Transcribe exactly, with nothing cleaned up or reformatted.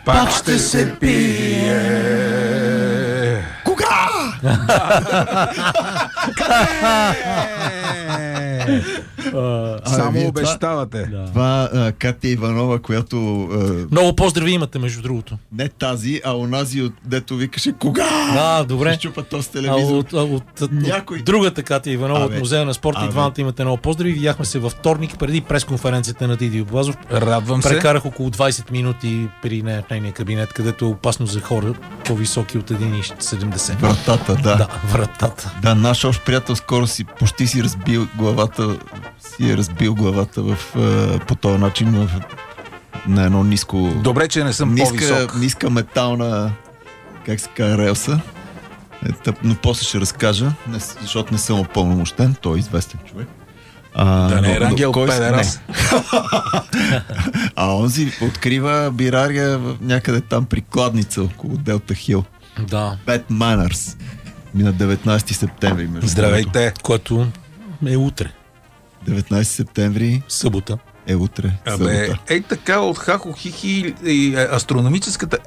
пак ще се пие. Кога? Само обещавате. Това а, Катя Иванова, която... А, много поздрави имате, между другото. Не тази, а онази, от, дето викаше кога? А, добре. Ще чупа този А телевизор. от, от, от, от Някой... другата Катя Иванова Абе, от Музея на спорта и двамата имате много поздрави. Видяхме се във вторник преди пресконференцията на Дидио Блазов. Радвам се. Прекарах около двайсет минути при нея в нейния кабинет, където е опасно за хора по-високи от един и седемдесет. Вратата, да. Да, вратата. Да, наш общ приятел скоро си почти си разбил главата, си е разбил главата в, по този начин в, на едно ниско... Добре, че не съм ниска, по-висок. Ниска метална, как се казва, релса. Е, тъп, но после ще разкажа, не, защото не съм опълномощен, той е известен човек. А, да не е но, Рангел кой, Педерас. А онзи открива бирария някъде там при Кладница, около Делта Хил. Да. Bad Manners. На деветнайсети септември. Здравейте. Което е утре. деветнайсети септември. Събота. Е утре. Абе, ей така от Хахо Хихи и астрономическата